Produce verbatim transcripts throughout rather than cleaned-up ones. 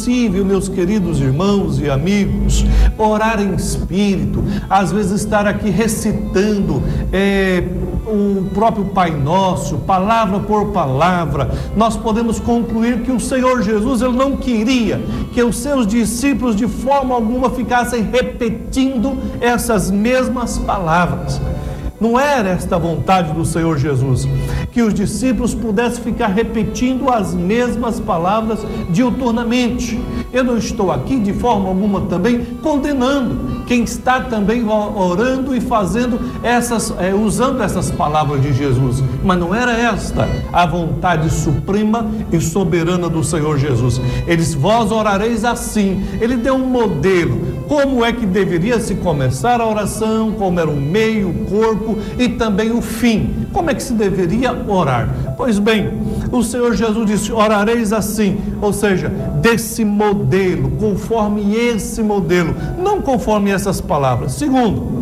possível, meus queridos irmãos e amigos, orar em espírito, às vezes estar aqui recitando é, o próprio Pai Nosso, palavra por palavra, nós podemos concluir que o Senhor Jesus, Ele não queria que os seus discípulos de forma alguma ficassem repetindo essas mesmas palavras. Não era esta a vontade do Senhor Jesus, que os discípulos pudessem ficar repetindo as mesmas palavras diuturnamente. Eu não estou aqui de forma alguma também condenando quem está também orando e fazendo essas, é, usando essas palavras de Jesus, mas não era esta a vontade suprema e soberana do Senhor Jesus. Ele disse: vós orareis assim. Ele deu um modelo, como é que deveria se começar a oração, como era o meio, o corpo e também o fim, como é que se deveria orar. Pois bem, o Senhor Jesus disse: orareis assim, ou seja, desse modelo, conforme esse modelo, não conforme essas palavras. Segundo,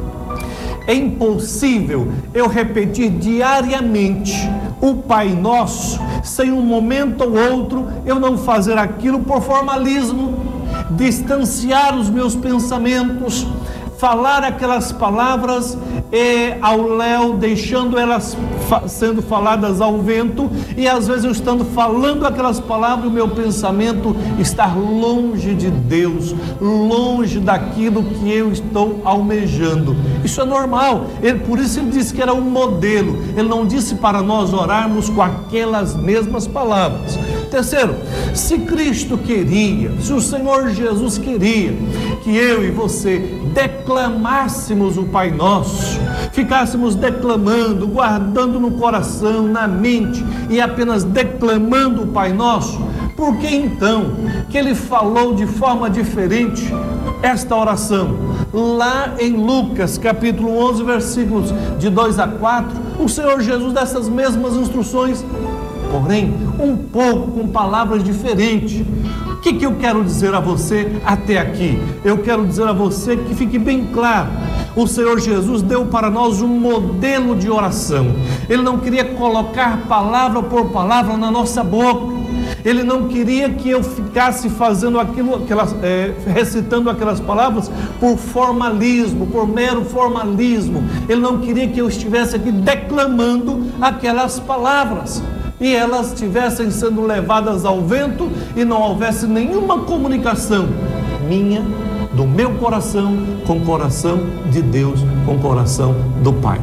é impossível eu repetir diariamente o Pai Nosso, sem um momento ou outro eu não fazer aquilo por formalismo, distanciar os meus pensamentos, falar aquelas palavras e ao léu, deixando elas fa- sendo faladas ao vento, e às vezes eu estando falando aquelas palavras, o meu pensamento estar longe de Deus, longe daquilo que eu estou almejando. Isso é normal. Ele, por isso ele disse que era um modelo. Ele não disse para nós orarmos com aquelas mesmas palavras. Terceiro, se Cristo queria, se o Senhor Jesus queria que eu e você declamássemos o Pai Nosso, ficássemos declamando, guardando no coração, na mente e apenas declamando o Pai Nosso, por que então que Ele falou de forma diferente esta oração? Lá em Lucas capítulo onze, versículos de dois a quatro, o Senhor Jesus dá essas mesmas instruções, porém um pouco com palavras diferentes. O que, que eu quero dizer a você até aqui? Eu quero dizer a você que fique bem claro: o Senhor Jesus deu para nós um modelo de oração. Ele não queria colocar palavra por palavra na nossa boca. Ele não queria que eu ficasse fazendo aquilo, aquelas, é, recitando aquelas palavras por formalismo, por mero formalismo. Ele não queria que eu estivesse aqui declamando aquelas palavras e elas estivessem sendo levadas ao vento e não houvesse nenhuma comunicação minha, do meu coração com o coração de Deus, com o coração do Pai.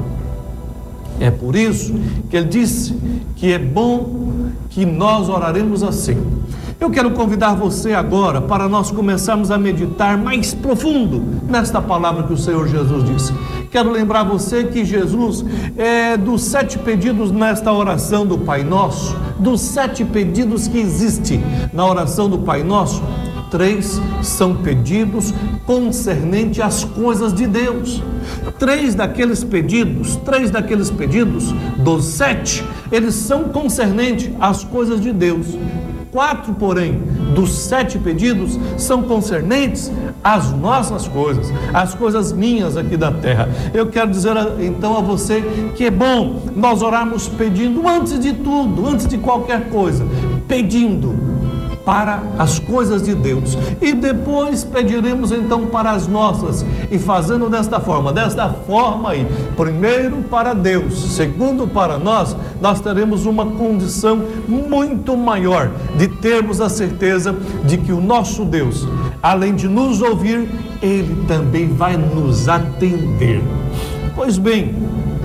É por isso que ele disse que é bom que nós oraremos assim. Eu quero convidar você agora para nós começarmos a meditar mais profundo nesta palavra que o Senhor Jesus disse. Quero lembrar você que Jesus, é, dos sete pedidos nesta oração do Pai Nosso, dos sete pedidos que existem na oração do Pai Nosso, três são pedidos concernentes às coisas de Deus. Três daqueles pedidos, três daqueles pedidos, dos sete, eles são concernentes às coisas de Deus. Quatro, porém, dos sete pedidos são concernentes às nossas coisas, às coisas minhas aqui da terra. Eu quero dizer então a você que é bom nós orarmos pedindo, antes de tudo, antes de qualquer coisa, pedindo para as coisas de Deus, e depois pediremos então para as nossas, e fazendo desta forma, desta forma aí, primeiro para Deus, segundo para nós, nós teremos uma condição muito maior de termos a certeza de que o nosso Deus, além de nos ouvir, Ele também vai nos atender. Pois bem,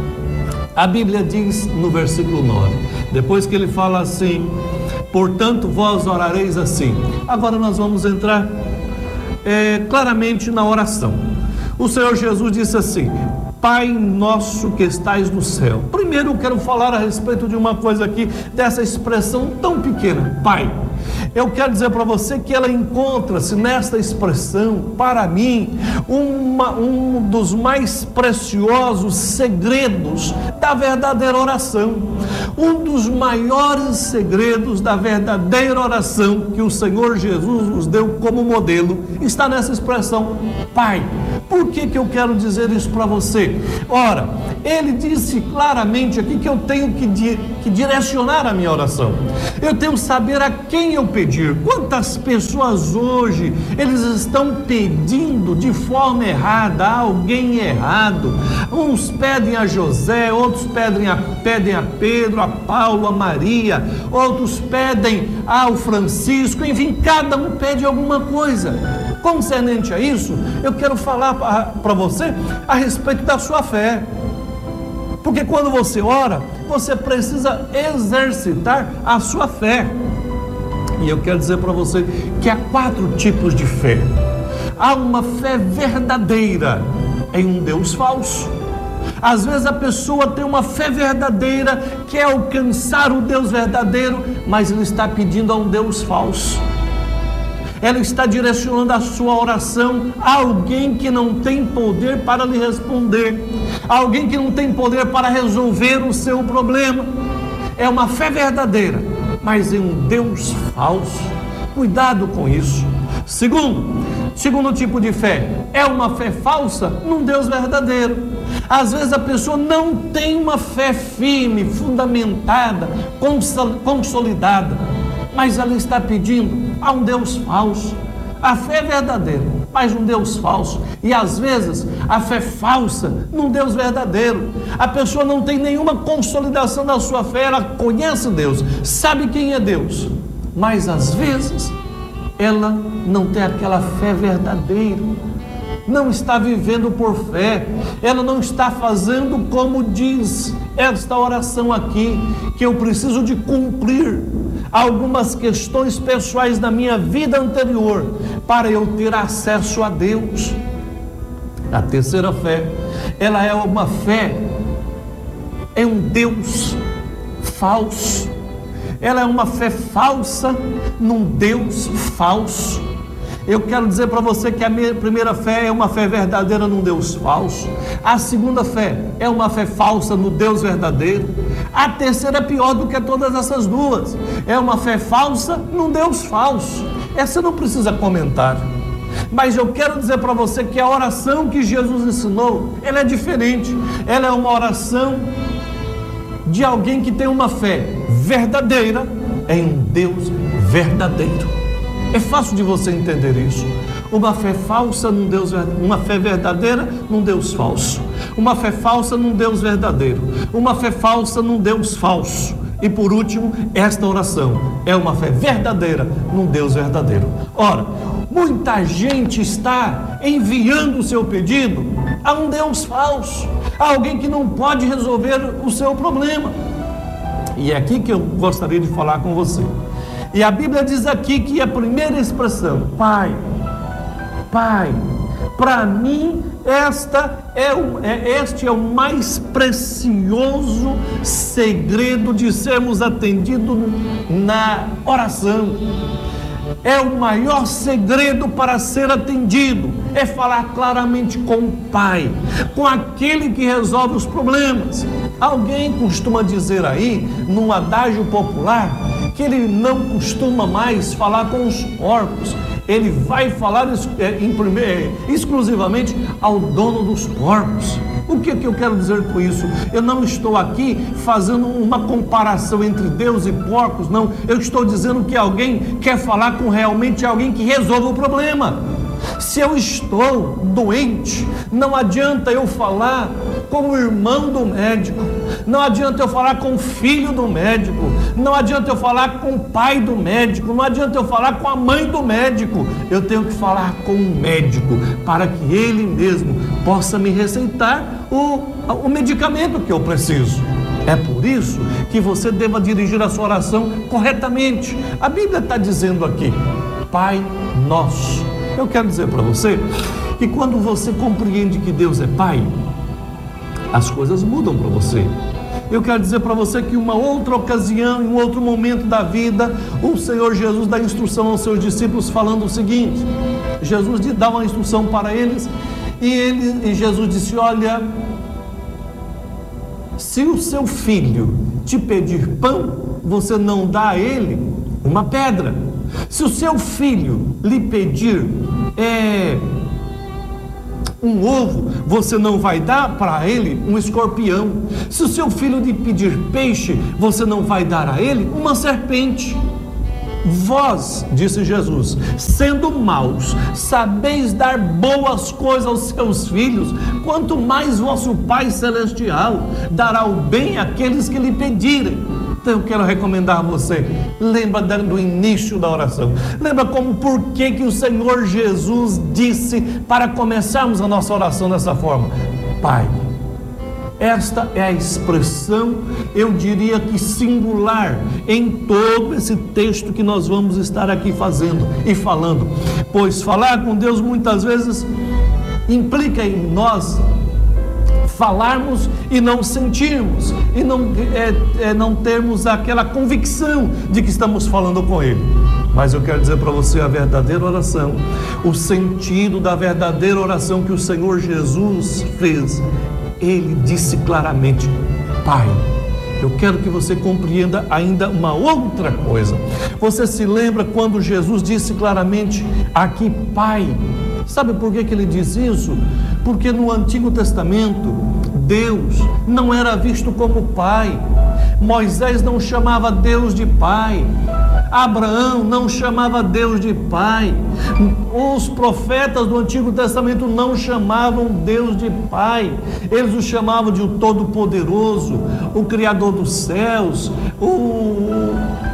a Bíblia diz no versículo nove, depois que ele fala assim: portanto, vós orareis assim. Agora nós vamos entrar é, claramente na oração. O Senhor Jesus disse assim: Pai nosso que estais no céu. Primeiro eu quero falar a respeito de uma coisa aqui, dessa expressão tão pequena, Pai. Eu quero dizer para você que ela encontra-se nesta expressão, para mim, uma, um dos mais preciosos segredos da verdadeira oração. Um dos maiores segredos da verdadeira oração que o Senhor Jesus nos deu como modelo está nessa expressão, Pai. Por que que eu quero dizer isso para você? Ora, ele disse claramente aqui que eu tenho que, di que direcionar a minha oração. Eu tenho que saber a quem eu pedir. Quantas pessoas hoje, eles estão pedindo de forma errada a alguém errado. Uns pedem a José, outros pedem a, pedem a Pedro, a Paulo, a Maria, outros pedem ao Francisco, enfim, cada um pede alguma coisa. Concernente a isso, eu quero falar para você a respeito da sua fé. Porque quando você ora, você precisa exercitar a sua fé. E eu quero dizer para você que há quatro tipos de fé. Há uma fé verdadeira em um Deus falso. Às vezes a pessoa tem uma fé verdadeira, quer alcançar o Deus verdadeiro, mas ele está pedindo a um Deus falso. Ela está direcionando a sua oração a alguém que não tem poder para lhe responder, alguém que não tem poder para resolver o seu problema. É uma fé verdadeira, mas em um Deus falso. Cuidado com isso. Segundo, segundo tipo de fé, é uma fé falsa num Deus verdadeiro. Às vezes a pessoa não tem uma fé firme, fundamentada, consolidada, mas ela está pedindo a um Deus falso. A fé é verdadeira, mas um Deus falso. E às vezes a fé falsa num Deus verdadeiro. A pessoa não tem nenhuma consolidação da sua fé, ela conhece Deus, sabe quem é Deus, mas às vezes ela não tem aquela fé verdadeira, não está vivendo por fé, ela não está fazendo como diz esta oração aqui, que eu preciso de cumprir algumas questões pessoais da minha vida anterior para eu ter acesso a Deus. A terceira fé, ela é uma fé em um Deus falso. Ela é uma fé falsa num Deus falso. Eu quero dizer para você que a minha primeira fé é uma fé verdadeira num Deus falso. A segunda fé é uma fé falsa no Deus verdadeiro. A terceira é pior do que todas essas duas. É uma fé falsa num Deus falso. Essa não precisa comentar. Mas eu quero dizer para você que a oração que Jesus ensinou, ela é diferente. Ela é uma oração de alguém que tem uma fé verdadeira em um Deus verdadeiro. É fácil de você entender isso. Uma fé falsa num Deus, uma fé verdadeira num Deus falso. Uma fé falsa num Deus verdadeiro. Uma fé falsa num Deus falso. E por último, esta oração é uma fé verdadeira num Deus verdadeiro. Ora, muita gente está enviando o seu pedido a um Deus falso, a alguém que não pode resolver o seu problema. E é aqui que eu gostaria de falar com você. E a Bíblia diz aqui que a primeira expressão, Pai, Pai, para mim esta é o, é, este é o mais precioso segredo de sermos atendidos na oração. É o maior segredo para ser atendido, é falar claramente com o Pai, com aquele que resolve os problemas. Alguém costuma dizer aí, num adágio popular, que ele não costuma mais falar com os porcos, ele vai falar em primeiro, exclusivamente ao dono dos porcos. O que, que eu quero dizer com isso? Eu não estou aqui fazendo uma comparação entre Deus e porcos, não. Eu estou dizendo que alguém quer falar com realmente alguém que resolva o problema. Se eu estou doente, não adianta eu falar com o irmão do médico, não adianta eu falar com o filho do médico, não adianta eu falar com o pai do médico, não adianta eu falar com a mãe do médico. Eu tenho que falar com o médico para que ele mesmo possa me receitar o, o medicamento que eu preciso. É por isso que você deva dirigir a sua oração corretamente. A Bíblia está dizendo aqui, Pai Nosso. Eu quero dizer para você que quando você compreende que Deus é Pai, as coisas mudam para você. Eu quero dizer para você que em uma outra ocasião, em um outro momento da vida, o Senhor Jesus dá instrução aos seus discípulos falando o seguinte. Jesus dá uma instrução para eles e, ele, e Jesus disse, olha, se o seu filho te pedir pão, você não dá a ele uma pedra. Se o seu filho lhe pedir é, um ovo, você não vai dar para ele um escorpião. Se o seu filho lhe pedir peixe, você não vai dar a ele uma serpente. Vós, disse Jesus, sendo maus, sabeis dar boas coisas aos seus filhos, quanto mais vosso Pai Celestial dará o bem àqueles que lhe pedirem. Então eu quero recomendar a você, lembra do início da oração, lembra como, por que que o Senhor Jesus disse para começarmos a nossa oração dessa forma: Pai. Esta é a expressão, eu diria que singular, em todo esse texto que nós vamos estar aqui fazendo e falando, pois falar com Deus muitas vezes implica em nós falarmos e não sentirmos, e não, é, é, não termos aquela convicção de que estamos falando com Ele. Mas eu quero dizer para você a verdadeira oração, o sentido da verdadeira oração que o Senhor Jesus fez. Ele disse claramente: Pai. Eu quero que você compreenda ainda uma outra coisa. Você se lembra quando Jesus disse claramente aqui, Pai? Sabe por que que ele diz isso? Porque no Antigo Testamento, Deus não era visto como Pai. Moisés não chamava Deus de Pai. Abraão não chamava Deus de Pai. Os profetas do Antigo Testamento não chamavam Deus de Pai. Eles o chamavam de o Todo-Poderoso, o Criador dos céus, o...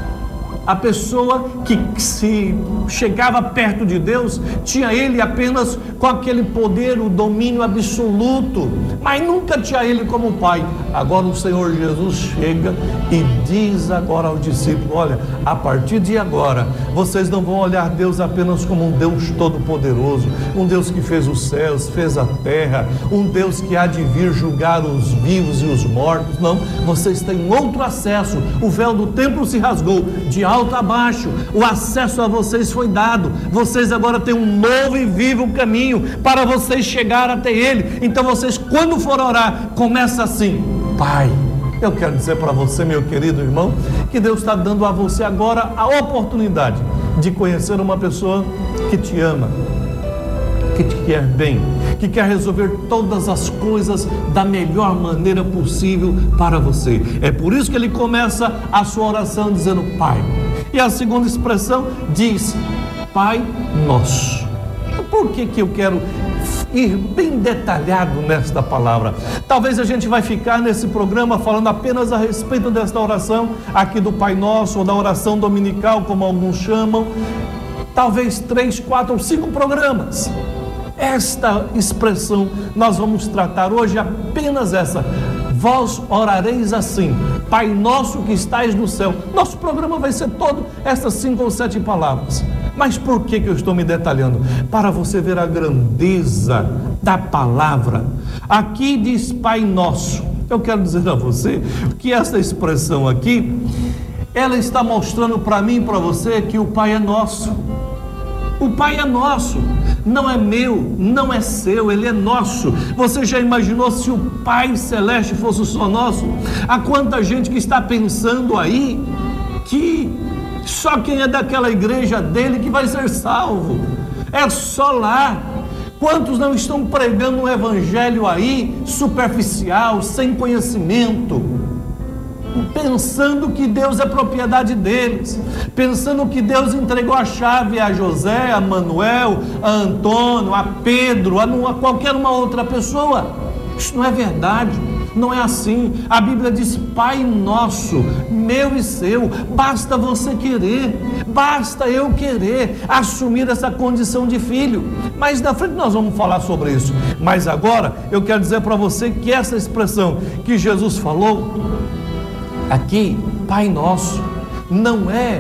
a pessoa que se chegava perto de Deus, tinha Ele apenas com aquele poder, o domínio absoluto, mas nunca tinha Ele como Pai. Agora o Senhor Jesus chega e diz agora aos discípulos: olha, a partir de agora, vocês não vão olhar Deus apenas como um Deus todo-poderoso, um Deus que fez os céus, fez a terra, um Deus que há de vir julgar os vivos e os mortos. Não, vocês têm outro acesso. O véu do templo se rasgou de alto a baixo, o acesso a vocês foi dado. Vocês agora têm um novo e vivo caminho para vocês chegar até Ele. Então vocês, quando for orar, começa assim: Pai. Eu quero dizer para você, meu querido irmão, que Deus está dando a você agora a oportunidade de conhecer uma pessoa que te ama, que te quer bem, que quer resolver todas as coisas da melhor maneira possível para você. É por isso que ele começa a sua oração dizendo Pai. E a segunda expressão diz Pai Nosso. Por que que eu quero ir bem detalhado nesta palavra? Talvez a gente vai ficar nesse programa falando apenas a respeito desta oração aqui do Pai Nosso, ou da oração dominical, como alguns chamam, talvez três, quatro ou cinco programas. Esta expressão nós vamos tratar hoje, apenas essa: vós orareis assim, Pai Nosso que estais no céu. Nosso programa vai ser todo essas cinco ou sete palavras. Mas por que que eu estou me detalhando? Para você ver a grandeza da palavra. Aqui diz Pai Nosso. Eu quero dizer a você que essa expressão aqui, ela está mostrando para mim e para você que o Pai é nosso. O Pai é nosso, não é meu, não é seu, Ele é nosso. Você já imaginou se o Pai Celeste fosse só nosso? Há quanta gente que está pensando aí que só quem é daquela igreja dele que vai ser salvo, é só lá. Quantos não estão pregando um evangelho aí superficial, sem conhecimento, pensando que Deus é propriedade deles, pensando que Deus entregou a chave a José, a Manuel, a Antônio, a Pedro, a qualquer uma outra pessoa. Isso não é verdade, não é assim. A Bíblia diz Pai Nosso, meu e seu. Basta você querer, basta eu querer assumir essa condição de filho. Mas na frente nós vamos falar sobre isso. Mas agora eu quero dizer para você que essa expressão que Jesus falou aqui, Pai Nosso, não é,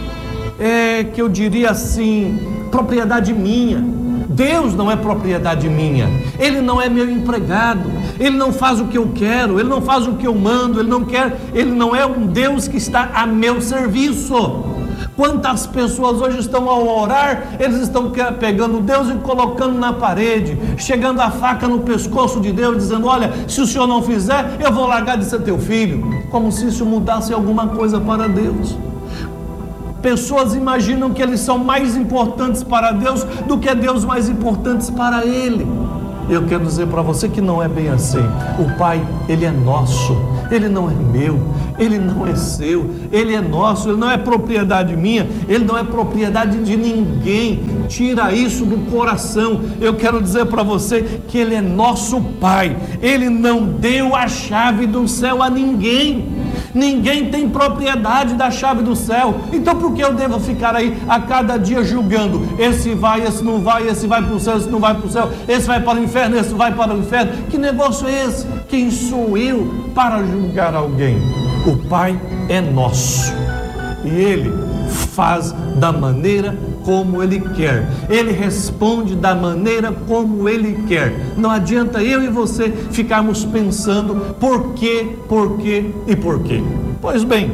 é que eu diria assim, propriedade minha. Deus não é propriedade minha, Ele não é meu empregado, Ele não faz o que eu quero, Ele não faz o que eu mando, Ele não quer, Ele não é um Deus que está a meu serviço. Quantas pessoas hoje estão ao orar, eles estão pegando Deus e colocando na parede, chegando a faca no pescoço de Deus, dizendo: olha, se o Senhor não fizer, eu vou largar de ser teu filho, como se isso mudasse alguma coisa para Deus. Pessoas imaginam que eles são mais importantes para Deus do que Deus mais importantes para ele. Eu quero dizer para você que não é bem assim. O Pai, Ele é nosso, Ele não é meu, Ele não é seu, Ele é nosso, Ele não é propriedade minha, Ele não é propriedade de ninguém. Tira isso do coração. Eu quero dizer para você que Ele é nosso Pai. Ele não deu a chave do céu a ninguém. Ninguém tem propriedade da chave do céu. Então por que eu devo ficar aí a cada dia julgando? Esse vai, esse não vai, esse vai para o céu, esse não vai para o céu, esse vai para o inferno, esse vai para o inferno. Que negócio é esse? Quem sou eu para julgar alguém? O Pai é nosso e Ele faz da maneira como Ele quer. Ele responde da maneira como Ele quer. Não adianta eu e você ficarmos pensando por quê, por quê e por quê. Pois bem,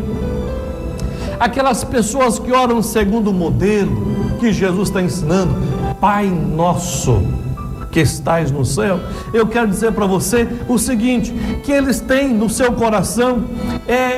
aquelas pessoas que oram segundo o modelo que Jesus está ensinando, Pai Nosso que estais no céu, eu quero dizer para você o seguinte, que eles têm no seu coração é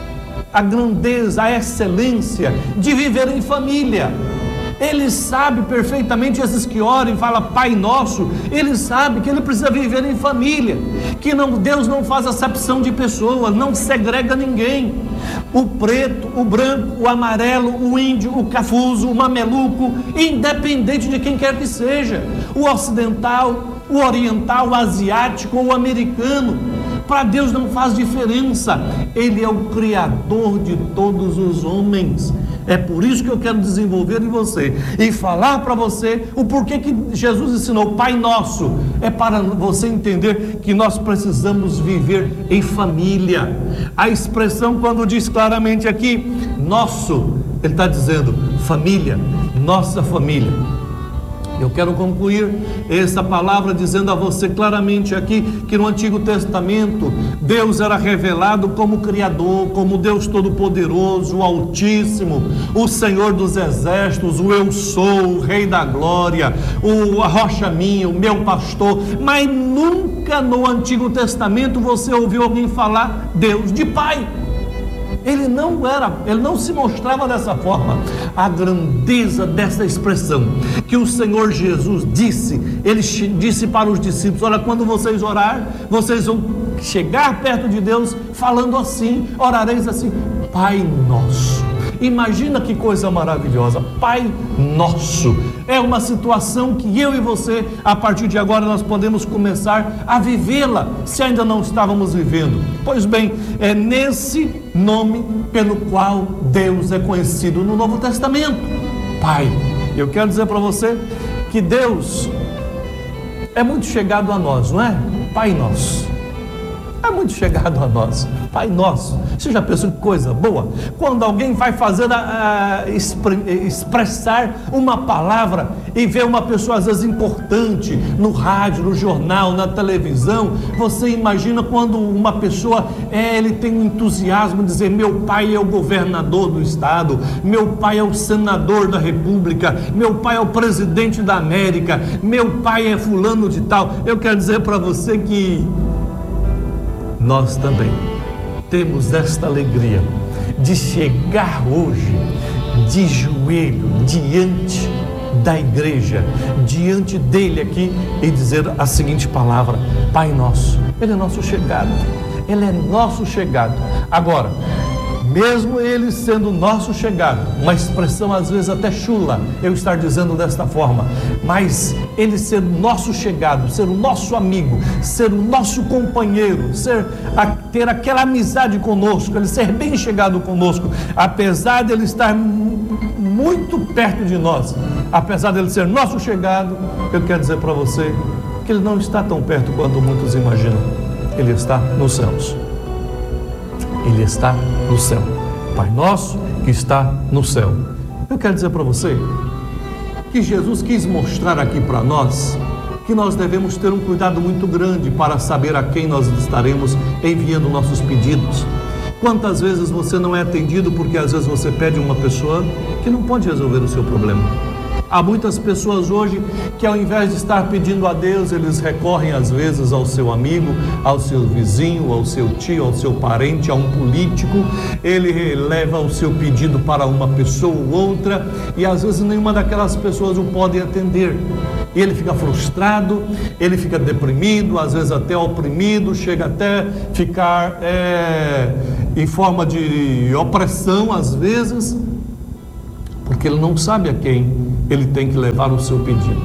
a grandeza, a excelência de viver em família. Ele sabe perfeitamente, esses que oram e falam Pai Nosso, ele sabe que ele precisa viver em família, que não, Deus não faz acepção de pessoas, não segrega ninguém. O preto, o branco, o amarelo, o índio, o cafuso, o mameluco, independente de quem quer que seja, o ocidental, o oriental, o asiático ou o americano, para Deus não faz diferença. Ele é o Criador de todos os homens. É por isso que eu quero desenvolver em você e falar para você o porquê que Jesus ensinou Pai Nosso. É para você entender que nós precisamos viver em família. A expressão quando diz claramente aqui, nosso, ele está dizendo família, nossa família. Eu quero concluir essa palavra dizendo a você claramente aqui que no Antigo Testamento Deus era revelado como Criador, como Deus Todo-Poderoso, o Altíssimo, o Senhor dos Exércitos, o Eu Sou, o Rei da Glória, o a Rocha Minha, o meu pastor. Mas nunca no Antigo Testamento você ouviu alguém falar Deus de Pai. Ele não era, ele não se mostrava dessa forma. A grandeza dessa expressão que o Senhor Jesus disse, ele disse para os discípulos: olha, quando vocês orar, vocês vão chegar perto de Deus falando assim, orareis assim, Pai Nosso. Imagina que coisa maravilhosa, Pai Nosso. É uma situação que eu e você, a partir de agora, nós podemos começar a vivê-la, se ainda não estávamos vivendo. Pois bem, é nesse nome pelo qual Deus é conhecido no Novo Testamento, Pai. Eu quero dizer para você que Deus é muito chegado a nós, não é? Pai Nosso. É muito chegado a nós, Pai Nosso. Você já pensou que coisa boa? Quando alguém vai fazer a, a, expressar uma palavra e vê uma pessoa às vezes importante no rádio, no jornal, na televisão, você imagina quando uma pessoa é, ele tem um entusiasmo de dizer: meu pai é o governador do estado, meu pai é o senador da república, meu pai é o presidente da América, meu pai é fulano de tal. Eu quero dizer para você que nós também temos esta alegria de chegar hoje de joelho diante da igreja, diante dele aqui e dizer a seguinte palavra: Pai Nosso. Ele é nosso chegado, ele é nosso chegado. Agora, mesmo ele sendo nosso chegado, uma expressão às vezes até chula eu estar dizendo desta forma, mas ele ser nosso chegado, ser o nosso amigo, ser o nosso companheiro, ser, a, ter aquela amizade conosco, ele ser bem chegado conosco, apesar de ele estar muito perto de nós, apesar de ele ser nosso chegado, eu quero dizer para você que ele não está tão perto quanto muitos imaginam. Ele está nos céus. Ele está no céu. Pai Nosso que está no céu. Eu quero dizer para você que Jesus quis mostrar aqui para nós que nós devemos ter um cuidado muito grande para saber a quem nós estaremos enviando nossos pedidos. Quantas vezes você não é atendido porque às vezes você pede uma pessoa que não pode resolver o seu problema? Há muitas pessoas hoje que, ao invés de estar pedindo a Deus, eles recorrem às vezes ao seu amigo, ao seu vizinho, ao seu tio, ao seu parente, a um político. Ele leva o seu pedido para uma pessoa ou outra e às vezes nenhuma daquelas pessoas o pode atender. E ele fica frustrado, ele fica deprimido, às vezes até oprimido, chega até ficar é, em forma de opressão às vezes, porque ele não sabe a quem ele tem que levar o seu pedido.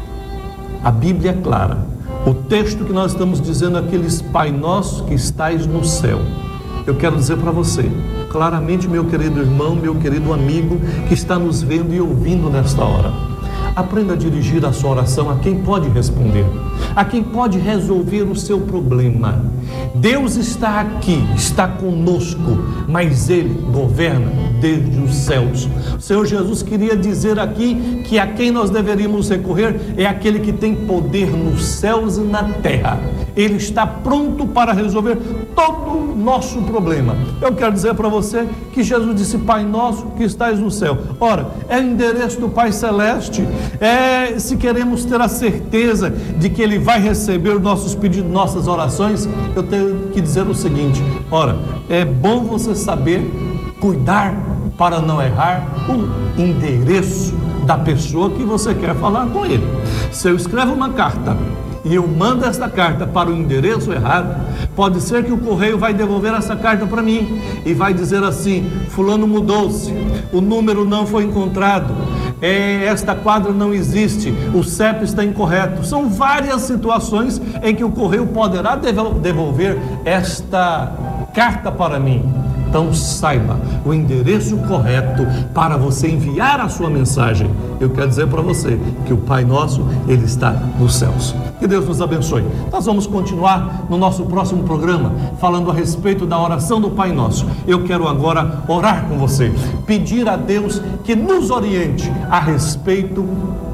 A Bíblia é clara. O texto que nós estamos dizendo, aqueles Pai Nosso que estais no céu. Eu quero dizer para você, claramente, meu querido irmão, meu querido amigo, que está nos vendo e ouvindo nesta hora. Aprenda a dirigir a sua oração a quem pode responder, a quem pode resolver o seu problema. Deus está aqui, está conosco, mas Ele governa desde os céus. O Senhor Jesus queria dizer aqui que a quem nós deveríamos recorrer é aquele que tem poder nos céus e na terra. Ele está pronto para resolver todo o nosso problema. Eu quero dizer para você que Jesus disse: Pai nosso que estais no céu. Ora, é o endereço do Pai Celeste. É, se queremos ter a certeza de que Ele vai receber os nossos pedidos, nossas orações, eu tenho que dizer o seguinte: ora, é bom você saber cuidar para não errar o endereço da pessoa que você quer falar com ele. Se eu escrevo uma carta e eu mando esta carta para o endereço errado, pode ser que o correio vai devolver essa carta para mim e vai dizer assim: fulano mudou-se, o número não foi encontrado, é, esta quadra não existe, o C E P está incorreto. São várias situações em que o correio poderá devolver esta carta para mim. Então saiba o endereço correto para você enviar a sua mensagem. Eu quero dizer para você que o Pai Nosso, Ele está nos céus. Que Deus nos abençoe. Nós vamos continuar no nosso próximo programa, falando a respeito da oração do Pai Nosso. Eu quero agora orar com você, pedir a Deus que nos oriente a respeito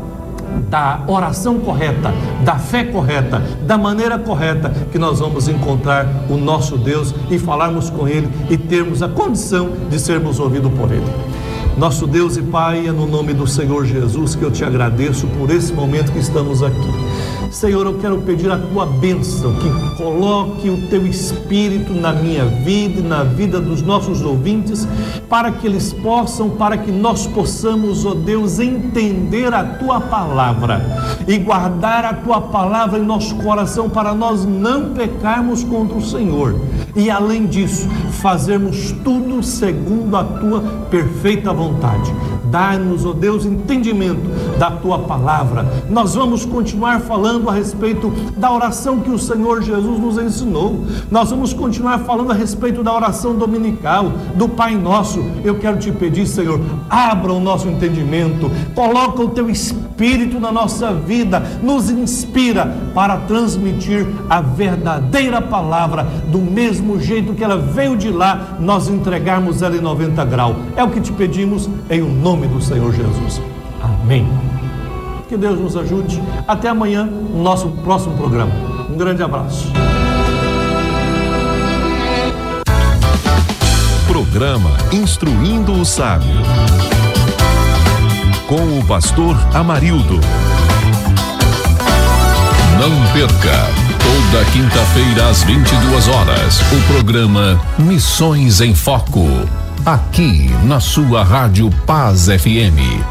da oração correta, da fé correta, da maneira correta que nós vamos encontrar o nosso Deus e falarmos com Ele e termos a condição de sermos ouvidos por Ele. Nosso Deus e Pai, é no nome do Senhor Jesus que eu te agradeço por esse momento que estamos aqui. Senhor, eu quero pedir a tua bênção, que coloque o teu Espírito na minha vida e na vida dos nossos ouvintes, para que eles possam, para que nós possamos, ó Deus, entender a tua palavra e guardar a tua palavra em nosso coração, para nós não pecarmos contra o Senhor. E além disso, fazermos tudo segundo a tua perfeita vontade. Dá-nos, ó Deus, entendimento da tua palavra. Nós vamos continuar falando a respeito da oração que o Senhor Jesus nos ensinou. Nós vamos continuar falando a respeito da oração dominical, do Pai Nosso. Eu quero te pedir, Senhor, abra o nosso entendimento, coloca o teu Espírito na nossa vida, nos inspira para transmitir a verdadeira palavra, do mesmo jeito que ela veio de lá, nós entregarmos ela em noventa graus. É o que te pedimos em o nome do Senhor Jesus. Amém. Que Deus nos ajude. Até amanhã, no nosso próximo programa. Um grande abraço. Programa Instruindo o Sábio, com o pastor Amarildo. Não perca, toda quinta-feira às vinte e duas horas, o programa Missões em Foco, aqui na sua Rádio Paz F M.